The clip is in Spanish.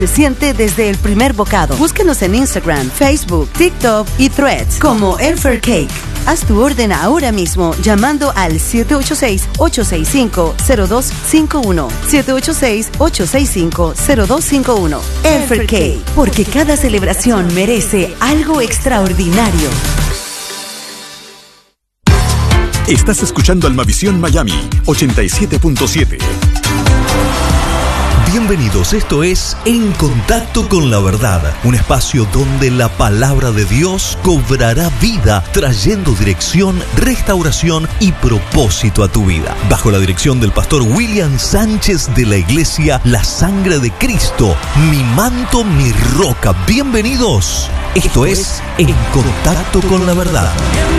Se siente desde el primer bocado. Búsquenos en Instagram, Facebook, TikTok y Threads como Elfer Cake. Haz tu orden ahora mismo llamando al 786-865-0251. 786-865-0251. Elfer Cake, porque cada celebración merece algo extraordinario. Estás escuchando Almavisión Miami 87.7. Bienvenidos, esto es En Contacto con la Verdad, un espacio donde la palabra de Dios cobrará vida, trayendo dirección, restauración y propósito a tu vida. Bajo la dirección del pastor William Sánchez de la iglesia La Sangre de Cristo, mi manto, mi roca. Bienvenidos, esto es En Contacto con la Verdad.